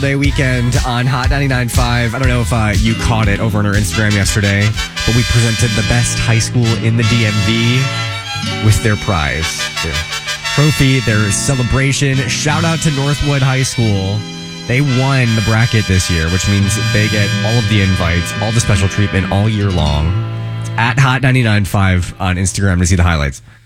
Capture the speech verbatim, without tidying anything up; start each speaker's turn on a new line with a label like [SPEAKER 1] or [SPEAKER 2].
[SPEAKER 1] Day weekend on Hot ninety-nine point five. I don't know if uh, you caught it over on our Instagram yesterday, but we presented the best high school in the D M V with their prize, their trophy, their celebration. Shout out to Northwood High School. They won the bracket this year, which means they get all of the invites, all the special treatment all year long. It's at Hot ninety-nine point five on Instagram to see the highlights.